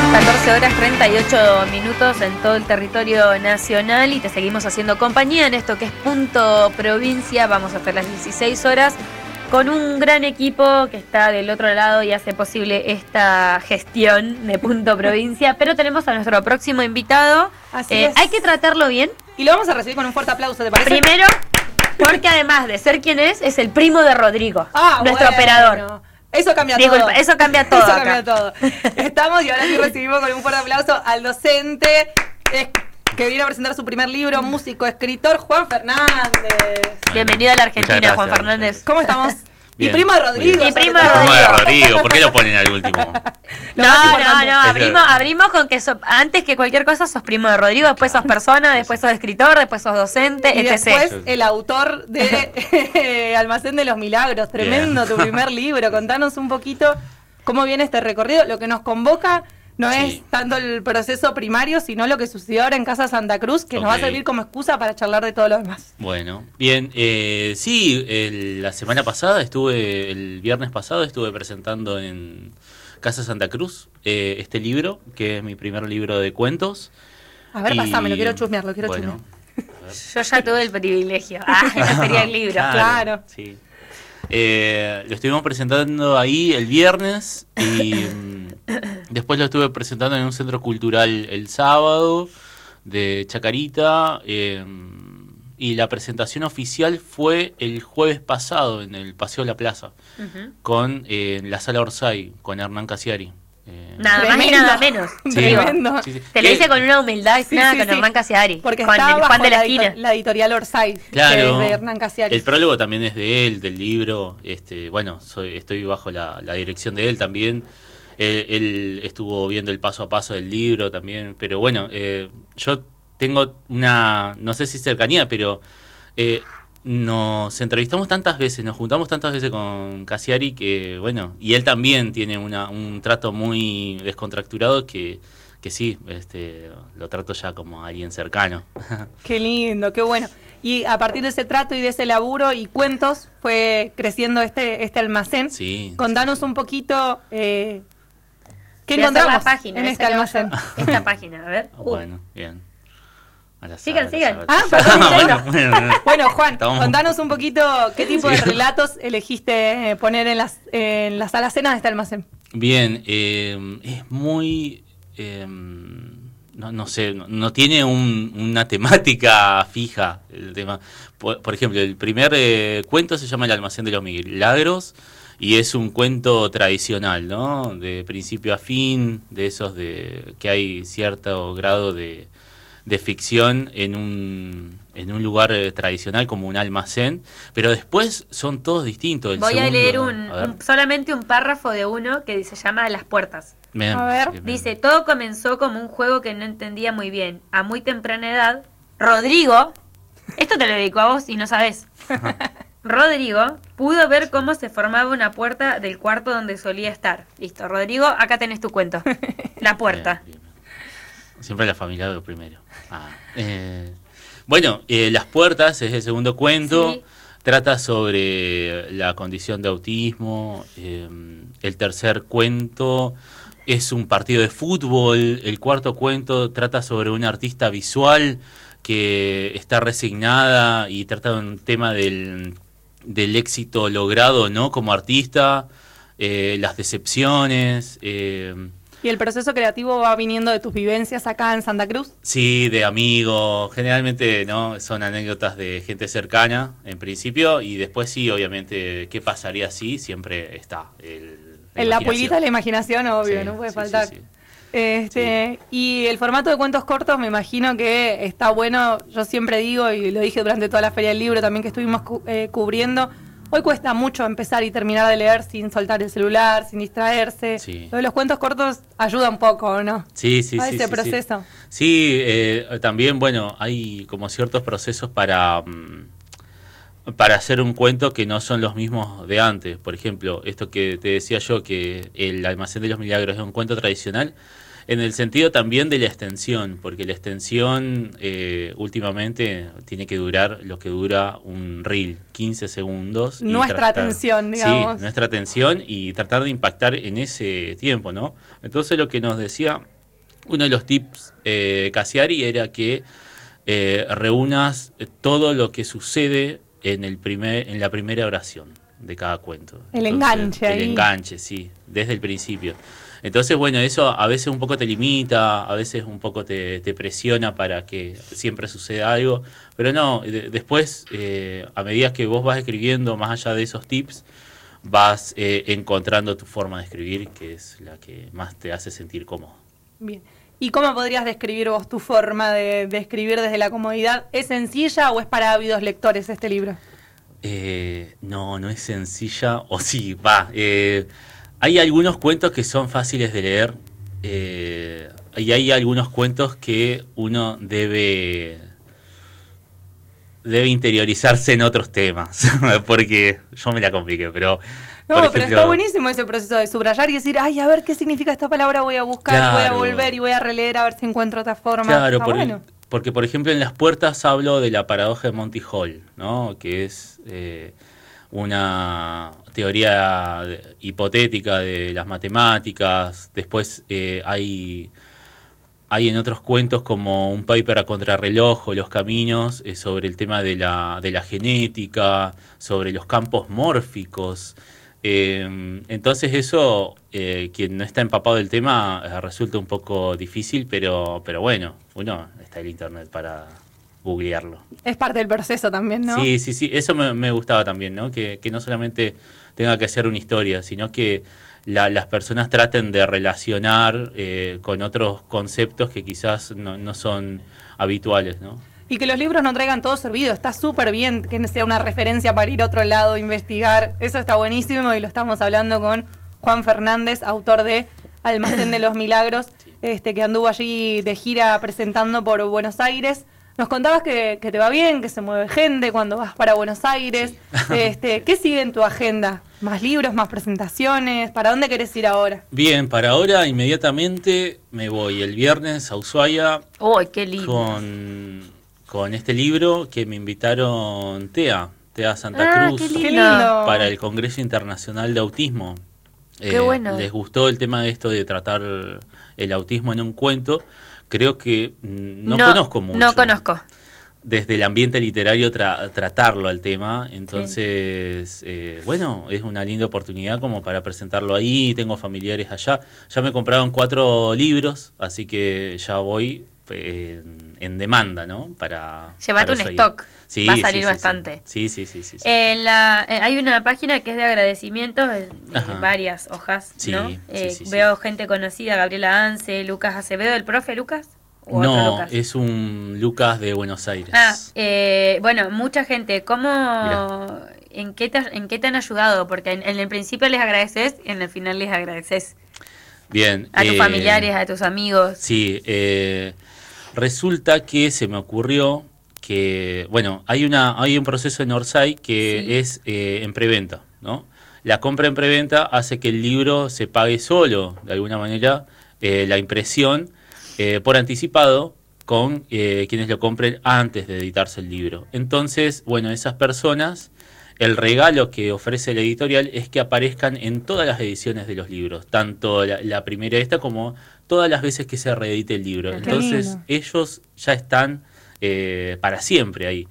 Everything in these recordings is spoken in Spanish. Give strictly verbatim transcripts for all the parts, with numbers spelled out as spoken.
catorce horas treinta y ocho minutos en todo el territorio nacional y te seguimos haciendo compañía en esto que es Punto Provincia. Vamos hasta las dieciséis horas con un gran equipo que está del otro lado y hace posible esta gestión de Punto Provincia. Pero tenemos a nuestro próximo invitado. Así eh, es. Hay que tratarlo bien. Y lo vamos a recibir con un fuerte aplauso, ¿te parece? Primero, porque además de ser quien es, es el primo de Rodrigo, ah, nuestro bueno. operador. Eso cambia Disculpa, todo. eso cambia todo Eso acá. cambia todo. Estamos y ahora sí recibimos con un fuerte aplauso al docente eh, que viene a presentar su primer libro, músico, escritor, Juan Fernández. Bienvenido a la Argentina, gracias, Juan Fernández. ¿Cómo estamos? Bien. Y primo de Rodrigo. Y primo sobre de todo. Primo de Rodrigo, ¿por qué lo ponen al último? Lo No, más no, importante. no, abrimos, abrimos con que so- antes que cualquier cosa sos primo de Rodrigo, después sos persona, después sos escritor, después sos docente, Y etcétera. después el autor de eh, Almacén de los Milagros. Tremendo tu primer libro. Contanos un poquito cómo viene este recorrido. Lo que nos convoca no Sí. es tanto el proceso primario, sino lo que sucedió ahora en Casa Santa Cruz, que nos va a Ok. servir como excusa para charlar de todo lo demás. Bueno, bien, eh, sí, el- la semana pasada estuve, el viernes pasado estuve presentando en Casa Santa Cruz eh, este libro, que es mi primer libro de cuentos. A ver, Y- pasame, lo quiero chusmear, lo quiero bueno, Yo ya tuve el privilegio. Ah, en la feria del libro. Claro. Sí. Eh, lo estuvimos presentando ahí el viernes y mm, después lo estuve presentando en un centro cultural el sábado de Chacarita eh, y la presentación oficial fue el jueves pasado en el Paseo La Plaza Ujú. con eh, en la Sala Orsay con Hernán Casiari. Eh, Nada más y Tremendo. nada menos. Sí. Digo, Tremendo. sí, sí. te lo Que- hice con una humildad y Sí, nada sí, con sí. Hernán Casiari. Porque Juan, está el bajo Juan de la la, esquina. edito- la editorial Orsay, que Claro, es de Hernán Casiari. el prólogo también es de él, del libro. Este, bueno, soy, estoy bajo la, la dirección de él también. Él, él estuvo viendo el paso a paso del libro también. Pero bueno, eh, yo tengo una, no sé si cercanía, pero eh, nos entrevistamos tantas veces, nos juntamos tantas veces con Casiari que, bueno, y él también tiene una, un trato muy descontracturado que, que sí, este, lo trato ya como alguien cercano. Qué lindo, qué bueno. Y a partir de ese trato y de ese laburo y cuentos fue creciendo este, este almacén. Sí. Contanos un poquito eh, qué Voy a hacer encontramos la página, en esa este que hago almacén. yo. Esta página, a ver. Uh, Bueno, bien. A la Sigan, saga, sigan. la Ah, saga. perdón, bueno, bueno. bueno, bueno. Bueno, Juan, Estamos- contanos un poquito qué tipo de Sí. relatos elegiste eh, poner en las, en las alacenas de este almacén. Bien, eh, es muy... eh, no, no sé, no, no tiene un- una temática fija el tema. Por, por ejemplo, el primer eh, cuento se llama El Almacén de los Milagros y es un cuento tradicional, ¿no? De principio a fin, de esos de que hay cierto grado de, de ficción en un, en un lugar eh, tradicional como un almacén, pero después son todos distintos. El Voy a segundo- leer un, a ver, un- solamente un párrafo de uno que se llama Las Puertas. me- A ver. sí, me- Dice, todo comenzó como un juego que no entendía muy bien. A muy temprana edad, Rodrigo, esto te lo dedico a vos y no sabés. Rodrigo pudo ver cómo se formaba una puerta del cuarto donde solía estar. Listo, Rodrigo, acá tenés tu cuento. La puerta. Bien, bien. Siempre la familia lo primero. Ah, eh, bueno, eh, Las Puertas es el segundo cuento. Sí. Trata sobre la condición de autismo. eh, el tercer cuento es un partido de fútbol. El cuarto cuento trata sobre una artista visual que está resignada y trata de un tema del, del éxito logrado, ¿no? Como artista, eh, las decepciones. Eh, ¿Y el proceso creativo va viniendo de tus vivencias acá en Santa Cruz? Sí, de amigos, generalmente no son anécdotas de gente cercana en principio y después sí, obviamente, qué pasaría si siempre está el, En la imaginación. pullita de la imaginación, obvio, Sí, no puede sí, faltar. sí, sí. Este, y el formato de cuentos cortos me imagino que está bueno, yo siempre digo, y lo dije durante toda la Feria del Libro también que estuvimos cu- eh, cubriendo, hoy cuesta mucho empezar y terminar de leer sin soltar el celular, sin distraerse. Sí. Lo de los cuentos cortos ayuda un poco, ¿o no? Sí, sí, a sí, ese sí, proceso. Sí, Sí, eh, también, bueno, hay como ciertos procesos para, mm, para hacer un cuento que no son los mismos de antes. Por ejemplo, esto que te decía yo, que El Almacén de los Milagros es un cuento tradicional, en el sentido también de la extensión, porque la extensión eh, últimamente tiene que durar lo que dura un reel, quince segundos. y Nuestra tratar- atención, digamos. Sí, nuestra atención y tratar de impactar en ese tiempo, ¿no? Entonces lo que nos decía uno de los tips eh, Cassiari era que eh, reúnas todo lo que sucede en, el primer, en la primera oración de cada cuento. El Entonces, enganche ahí. El enganche, sí, desde el principio. Entonces, bueno, eso a veces un poco te limita, a veces un poco te, te presiona para que siempre suceda algo, pero no, de, después, eh, a medida que vos vas escribiendo, más allá de esos tips, vas eh, encontrando tu forma de escribir, que es la que más te hace sentir cómodo. Bien. ¿Y cómo podrías describir vos tu forma de, de escribir desde la comodidad? ¿Es sencilla o es para ávidos lectores este libro? Eh, no, no es sencilla, o sí, va. Eh, hay algunos cuentos que son fáciles de leer eh, y hay algunos cuentos que uno debe debe interiorizarse en otros temas, porque yo me la compliqué, pero... No, por pero ejemplo, está buenísimo ese proceso de subrayar y decir, ay, a ver qué significa esta palabra, voy a buscar, Claro. voy a volver y voy a releer a ver si encuentro otra forma. Claro, Está por- bueno. porque por ejemplo en Las Puertas hablo de la paradoja de Monty Hall, ¿no? Que es eh, una teoría de- hipotética de las matemáticas. Después eh, hay, hay en otros cuentos como un paper a contrarreloj o Los Caminos eh, sobre el tema de la, de la genética, sobre los campos mórficos. Eh, entonces eso, eh, quien no está empapado del tema, eh, resulta un poco difícil, pero, pero bueno, uno está en internet para googlearlo. Es parte del proceso también, ¿no? Sí, sí, sí, eso me, me gustaba también, ¿no? Que, que no solamente tenga que ser una historia, sino que la- las personas traten de relacionar eh, con otros conceptos que quizás no, no son habituales, ¿no? Y que los libros no traigan todo servido. Está súper bien que sea una referencia para ir a otro lado, investigar. Eso está buenísimo y lo estamos hablando con Juan Fernández, autor de Almacén de los Milagros, este que anduvo allí de gira presentando por Buenos Aires. Nos contabas que, que te va bien, que se mueve gente cuando vas para Buenos Aires. Este, ¿qué sigue en tu agenda? ¿Más libros, más presentaciones? ¿Para dónde querés ir ahora? Bien, para ahora inmediatamente me voy el viernes a Ushuaia ¡Uy, qué lindo! con, con este libro que me invitaron TEA, TEA Santa Ah, Cruz, qué lindo. ¡Qué lindo! para el Congreso Internacional de Autismo. Qué bueno. Les gustó el tema de esto de tratar el autismo en un cuento. Creo que mm, no, conozco mucho. No conozco. Desde el ambiente literario tra- tratarlo al tema, entonces, eh, bueno, es una linda oportunidad como para presentarlo ahí, tengo familiares allá, ya me compraron cuatro libros, así que ya voy eh, en, en demanda, ¿no? Para Llévate para un eso ahí. stock, Sí, va a sí, salir sí, bastante. Sí, sí, sí, sí. sí. En la, eh, hay una página que es de agradecimientos, eh, Ajá. varias hojas, Sí, ¿no? sí, Eh, sí, sí. veo gente conocida, Gabriela Anse, Lucas Acevedo, ¿el profe Lucas? ¿O otro No, Lucas? es un Lucas de Buenos Aires. Ah, eh, bueno, mucha gente. ¿Cómo, Mirá. en qué te, en qué te han ayudado? Porque en, en el principio les agradeces y en el final les agradeces Bien. a tus eh, familiares, a tus amigos. Sí, eh, resulta que se me ocurrió que, bueno, hay una hay un proceso en Orsay que Sí. es eh, en preventa, ¿no? La compra en preventa hace que el libro se pague solo, de alguna manera, eh, la impresión eh, por anticipado con eh, quienes lo compren antes de editarse el libro. Entonces, bueno, esas personas, el regalo que ofrece la editorial es que aparezcan en todas las ediciones de los libros, tanto la, la primera esta como todas las veces que se reedite el libro. Qué Entonces, lindo. ellos ya están eh, para siempre ahí.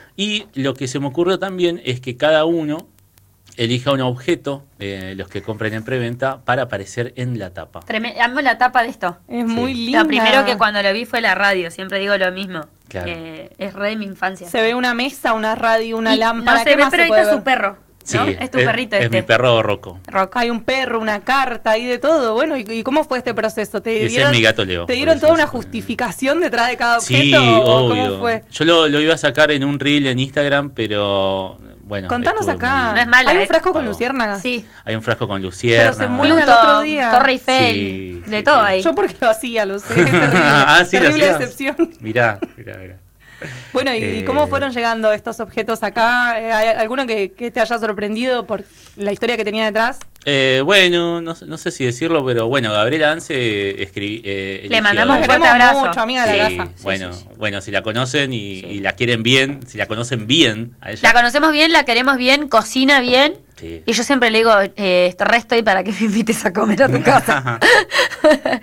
Y lo que se me ocurrió también es que cada uno elija un objeto, eh, los que compren en preventa, para aparecer en la tapa. Treme- amo la tapa de esto. Es Sí. muy linda. Lo primero que cuando lo vi fue la radio, siempre digo lo mismo. Claro. que es re de mi infancia. Se ve una mesa, una radio, una Y lámpara. no se ¿Qué ve, más pero se ahí puede está ver? su perro. ¿no? Sí, es tu perrito es este. mi perro Rocco. Rock. Hay un perro, una carta y de todo. Bueno, ¿y, y cómo fue este proceso? ¿Te Ese es mi gato Leo. ¿Te por dieron eso toda una es- justificación detrás de cada objeto? Sí, o obvio. ¿Cómo fue? Yo lo, lo iba a sacar en un reel en Instagram, pero bueno. Contanos estuvo acá. muy- No es mala, Hay un ¿eh? frasco con Oh. luciérnagas. Sí. Hay un frasco con Pero lucierna. se mueren al Pluto, otro día. Torre Eiffel, Sí, de sí, todo sí. ahí. Yo porque lo hacía, lo sé. Es terrible. Ah, sí, lo terrible hacías. decepción. Mirá, mirá, mirá. Bueno, ¿y Eh, cómo fueron llegando estos objetos acá? Eh, ¿Hay alguno que, que te haya sorprendido por la historia que tenía detrás? Eh, bueno, no, sé- no sé si decirlo, pero bueno, Gabriela Anse escribí. Eh, Le eligió- mandamos Nos un fuerte queremos abrazo. mucho, amiga de la Sí, casa. bueno, sí, sí. bueno, si la conocen y, Sí. y la quieren bien, si la conocen bien a ella. La conocemos bien, la queremos bien, cocina bien. Sí. Y yo siempre le digo, eh, resto y para que me invites a comer a tu casa.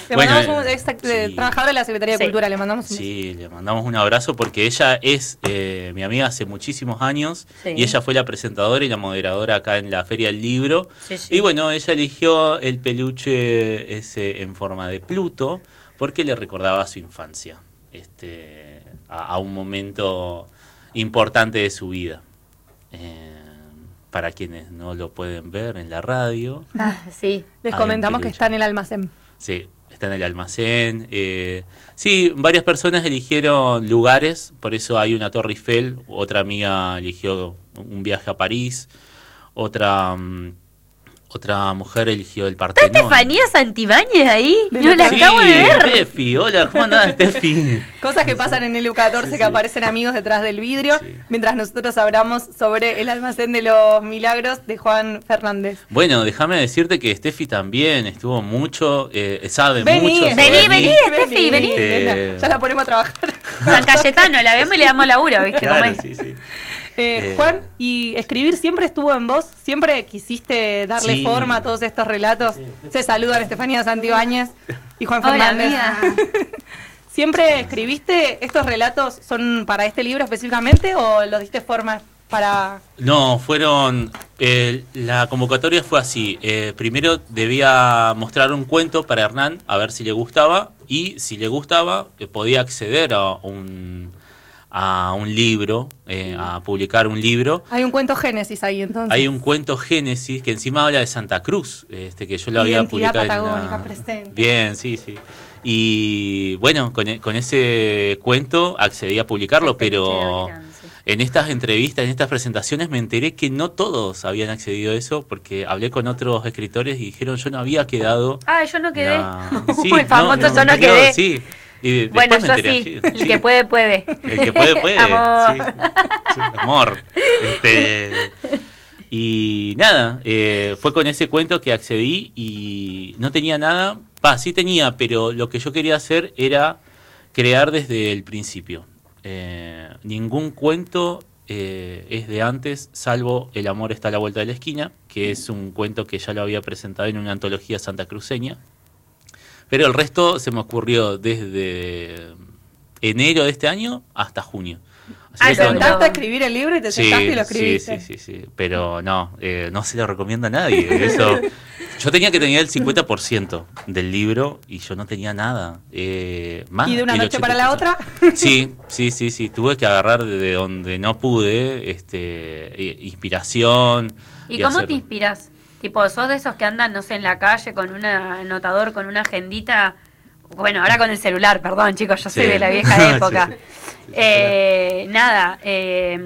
Le Bueno, mandamos un eh, ex- sí. trabajador de la Secretaría Sí. de Cultura, le mandamos un Sí, le mandamos un abrazo porque ella es eh, mi amiga hace muchísimos años Sí. y ella fue la presentadora y la moderadora acá en la Feria del Libro. Sí, sí. Y bueno, ella eligió el peluche ese en forma de Pluto porque le recordaba su infancia, este, a, a un momento importante de su vida. Eh, para quienes no lo pueden ver en la radio, Ah, sí. Les Hay comentamos un que peluche. está en el almacén. sí, está en el almacén. Eh, sí, varias personas eligieron lugares, por eso hay una Torre Eiffel, otra amiga eligió un viaje a París, otra mm, otra mujer eligió el ¿Está Partenón. Estefanía Santibáñez ahí? De No la Sí, acabo de ver. Steffi, hola, ¿cómo andás, Steffi? Cosas que pasan en el U catorce, Sí, que sí. aparecen amigos detrás del vidrio, Sí. mientras nosotros hablamos sobre el almacén de los milagros de Juan Fernández. Bueno, déjame decirte que Steffi también estuvo mucho, eh, sabe Vení, mucho. sobre vení, mí. vení, Steffi, vení. Eh, Ya la ponemos a trabajar. San Cayetano, la vemos y le damos laburo, ¿viste cómo Claro, es? sí, sí. Eh, Eh, Juan, ¿y escribir siempre estuvo en vos? ¿Siempre quisiste darle Sí. forma a todos estos relatos? Se saludan Estefanía Santibáñez y Juan Hola, Fernández. amiga. ¿Siempre escribiste estos relatos? ¿Son para este libro específicamente o los diste forma para...? No, fueron... eh, la convocatoria fue así. Eh, primero debía mostrar un cuento para Hernán, a ver si le gustaba, y si le gustaba, eh, podía acceder a un, a un libro, eh, a publicar un libro. Hay un cuento Génesis ahí entonces. Hay un cuento Génesis que encima habla de Santa Cruz, este que yo lo había Identidad publicado en patagónica la- presente. Bien, sí, sí. Y bueno, con, e- con ese cuento accedí a publicarlo, pero en estas entrevistas, en estas presentaciones me enteré que no todos habían accedido a eso, porque hablé con otros escritores y dijeron yo no había quedado... Ah, yo no quedé. la- Sí, El famoso yo no me quedó, quedé. sí. Y después Bueno, me yo enteré sí. así. El que puede, puede. El que puede, puede. Amor. Sí. Sí, amor. Este, y nada, eh, fue con ese cuento que accedí y no tenía nada. Va, sí tenía, pero lo que yo quería hacer era crear desde el principio. Eh, ningún cuento eh, es de antes, salvo El amor está a la vuelta de la esquina, que es un cuento que ya lo había presentado en una antología santacruceña. Pero el resto se me ocurrió desde enero de este año hasta junio. Así Ah, que ¿Te lo- son- sentaste lo- a escribir el libro y te sentaste y lo sí, escribiste? sí, sí, sí, pero no, eh, no se lo recomiendo a nadie. Eso, yo tenía que tener el cincuenta por ciento del libro y yo no tenía nada. Eh, más ¿Y de una que el noche para la ochenta por ciento. otra? Sí, sí, sí, sí. Tuve que agarrar de donde no pude, este, eh, inspiración. ¿Y cómo hacer- te inspiras? Tipo, ¿sos de esos que andan, no sé, en la calle con un anotador, con una agendita? Bueno, ahora con el celular, perdón, chicos, yo soy Sí. de la vieja época. Sí, sí. Sí, Eh, nada, eh,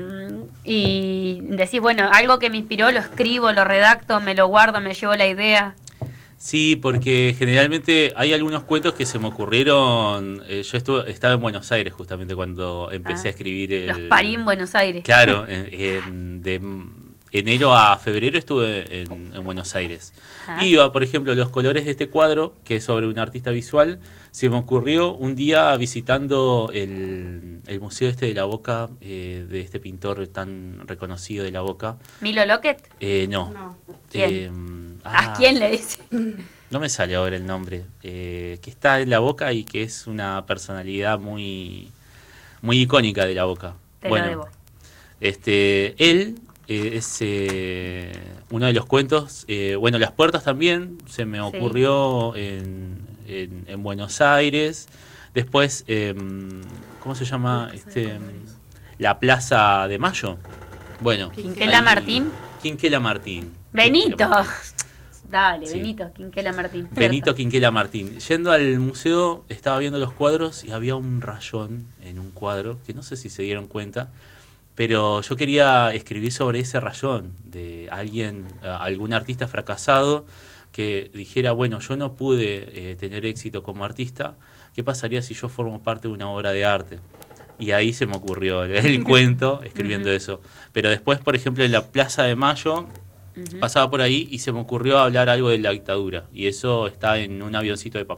y decís, bueno, algo que me inspiró, lo escribo, lo redacto, me lo guardo, me llevo la idea. Sí, porque generalmente hay algunos cuentos que se me ocurrieron. eh, yo estuve, estaba en Buenos Aires justamente cuando empecé Ah, a escribir el. Los parí en Buenos Aires. Claro, en- en- de enero a febrero estuve en, en Buenos Aires. Ah. Iba, por ejemplo, los colores de este cuadro, que es sobre un artista visual, se me ocurrió un día visitando el, el museo este de la Boca, eh, de este pintor tan reconocido de la Boca. ¿Milo Lockett? Eh, no. No. ¿Quién? Eh, ¿A quién le dice? No me sale ahora el nombre. Eh, que está en la Boca y que es una personalidad muy, muy icónica de la Boca. Te bueno, lo debo. Este, él eh, es eh, uno de los cuentos. eh, bueno, Las Puertas también se me Sí. ocurrió en, en, en Buenos Aires. Después, eh, ¿cómo se llama? Este, la Plaza de Mayo. Bueno, Quinquela ahí- Martín. Quinquela Martín. Benito. Quinquela Martín. Dale, Sí. Benito, Quinquela Martín. Benito Quinquela Martín. Yendo al museo, estaba viendo los cuadros y había un rayón en un cuadro, que no sé si se dieron cuenta, pero yo quería escribir sobre ese rayón, de alguien, a- algún artista fracasado, que dijera, bueno, yo no pude eh, tener éxito como artista, ¿qué pasaría si yo formo parte de una obra de arte? Y ahí se me ocurrió el, el cuento escribiendo Ujú. eso. Pero después, por ejemplo, en la Plaza de Mayo, Ujú. pasaba por ahí y se me ocurrió hablar algo de la dictadura. Y eso está en un avioncito de papel.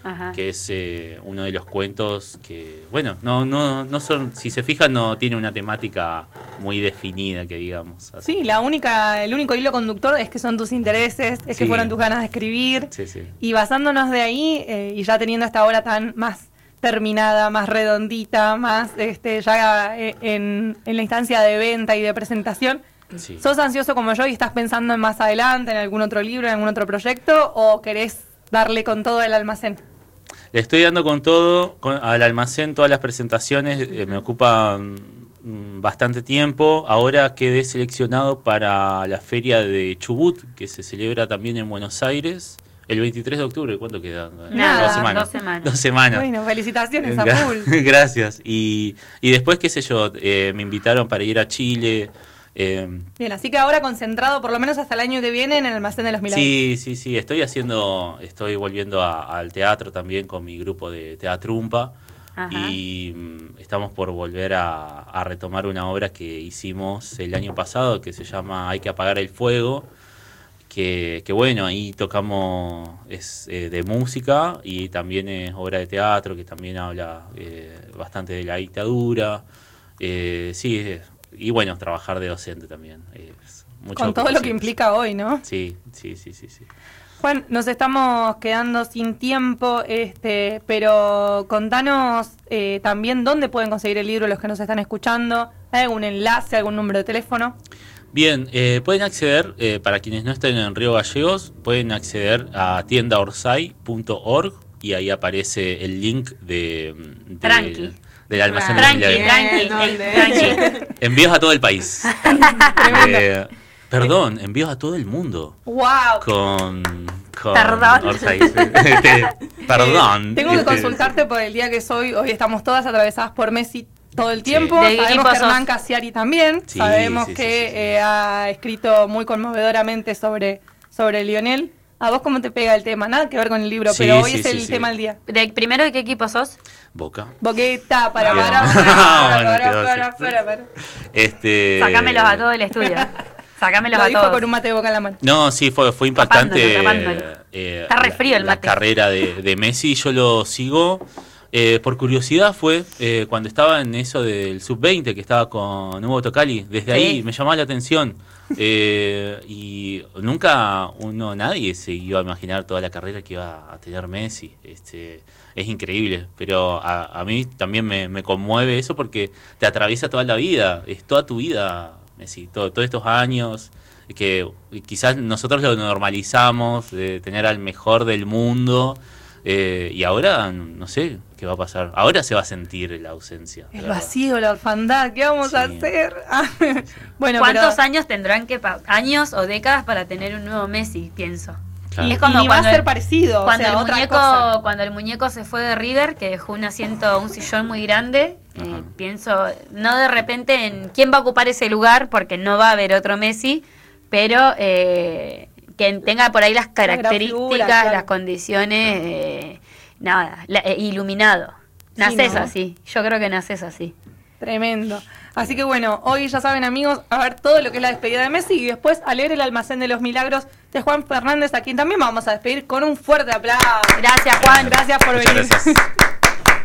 Ajá. que es eh, uno de los cuentos que, bueno, no no no son, si se fijan, no tiene una temática muy definida, que digamos. Así. Sí, la única, el único hilo conductor es que son tus intereses, es Sí. que fueron tus ganas de escribir. Sí, sí. Y basándonos de ahí, eh, y ya teniendo esta obra tan más terminada, más redondita, más este ya eh, en, en la instancia de venta y de presentación, Sí. ¿sos ansioso como yo y estás pensando en más adelante, en algún otro libro, en algún otro proyecto, o querés darle con todo el almacén? Le estoy dando con todo, con, al almacén, todas las presentaciones, eh, me ocupan mm, bastante tiempo. Ahora quedé seleccionado para la feria de Chubut, que se celebra también en Buenos Aires, el veintitrés de octubre. ¿Cuánto queda? Nada, dos semanas. dos semanas. Dos semanas. Bueno, felicitaciones a Gra- full. Gracias. Y, y después, qué sé yo, eh, me invitaron para ir a Chile. Eh, Bien, así que ahora concentrado por lo menos hasta el año que viene en el almacén de los milagros. Sí, sí, sí, estoy haciendo, estoy volviendo a- al teatro también con mi grupo de Teatrumpa. Ajá. Y mm, estamos por volver a, a retomar una obra que hicimos el año pasado que se llama Hay que apagar el fuego, que, que bueno, ahí tocamos, es eh, de música y también es obra de teatro que también habla eh, bastante de la dictadura. Eh, sí, es- y bueno, trabajar de docente también. Es mucha Con todo lo que ocupación. implica hoy, ¿no? Sí, sí, sí, sí, sí. Juan, nos estamos quedando sin tiempo, este, pero contanos eh, también dónde pueden conseguir el libro los que nos están escuchando. ¿Hay algún enlace, algún número de teléfono? Bien, eh, pueden acceder, eh, para quienes no estén en Río Gallegos, pueden acceder a tienda orsay punto org y ahí aparece el link de, de- Tranqui. del almacén de los Tranqui, milagros. tranqui, ¿Dónde? tranqui. Envíos a todo el país. Tremendo. Eh, perdón, envíos a todo el mundo. ¡Wow! Con, con Perdón. Orsay. Este, perdón. Eh, tengo que Este, consultarte por el día que soy. Hoy estamos todas atravesadas por Messi todo el tiempo. ¿De qué Sabemos equipo que Hernán sos? Casiari también. Sí, Sabemos sí, sí, que sí, sí. eh, ha escrito muy conmovedoramente sobre, sobre Lionel. ¿A vos cómo te pega el tema? Nada que ver con el libro, Sí, pero hoy sí, es sí, el sí. tema del día. De, primero, ¿de qué equipo sos? Boca. Boqueta, para, Bien. para, para, Bueno, para, quedó para, así. para, para. Este, Sacámelos a todo el estudio. Sacámelos Lo a dijo todos. con un mate de boca en la mano. No, sí, fue, fue impactante. Tapándolo, tapándolo. eh, Está re la- frío el la mate. carrera de, de Messi. Yo lo sigo. Eh, por curiosidad fue eh, cuando estaba en eso del sub veinte, que estaba con Hugo Tocali. Desde Sí. ahí me llamaba la atención. Eh, y nunca uno, nadie se iba a imaginar toda la carrera que iba a tener Messi. Este, es increíble, pero a, a mí también me, me conmueve eso porque te atraviesa toda la vida, es toda tu vida, Messi, todo, todos estos años que quizás nosotros lo normalizamos, de tener al mejor del mundo, eh, y ahora no sé qué va a pasar. Ahora se va a sentir la ausencia. de El verdad. vacío, la orfandad, ¿qué vamos a Sí. hacer? Bueno, ¿Cuántos pero, años tendrán que pa- años o décadas para tener un nuevo Messi? Pienso. Claro. y, Es como y ni va a cuando ser el- parecido, Cuando o sea, el otra muñeco, cosa. cuando el muñeco se fue de River, que dejó un asiento, un sillón muy grande, eh, Ajá. pienso, no de repente en quién va a ocupar ese lugar, porque no va a haber otro Messi, pero eh, que tenga por ahí las características, figura, claro. las condiciones, eh, nada, la- eh, iluminado. Naces ¿no? así, yo creo que naces así. Tremendo. Así que bueno, hoy ya saben amigos, a ver todo lo que es la despedida de Messi y después a leer el almacén de los milagros de Juan Fernández, a quien también vamos a despedir con un fuerte aplauso. Gracias, Juan. Gracias por Muchas venir. gracias.